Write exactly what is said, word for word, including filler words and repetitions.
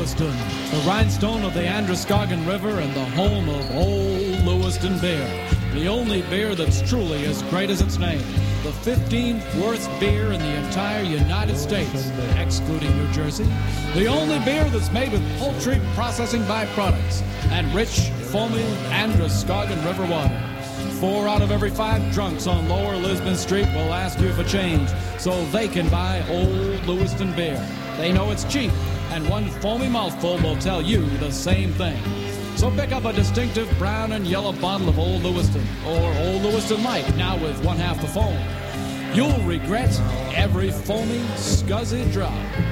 Lewiston, the rhinestone of the Androscoggin River and the home of Old Lewiston beer. The only beer that's truly as great as its name. The fifteenth worst beer in the entire United States, excluding New Jersey. The only beer that's made with poultry processing byproducts and rich, foamy Androscoggin River water. Four out of every five drunks on Lower Lisbon Street will ask you for change so they can buy Old Lewiston beer. They know it's cheap, and one foamy mouthful will tell you the same thing. So pick up a distinctive brown and yellow bottle of Old Lewiston, or Old Lewiston Light, now with one half the foam. You'll regret every foamy, scuzzy drop.